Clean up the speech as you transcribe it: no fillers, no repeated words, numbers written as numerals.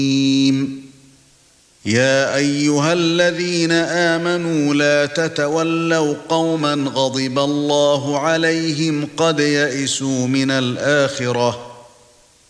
يا ايها الذين آمنوا لا تتولوا قوما غضب الله عليهم قد يئسوا من الآخرة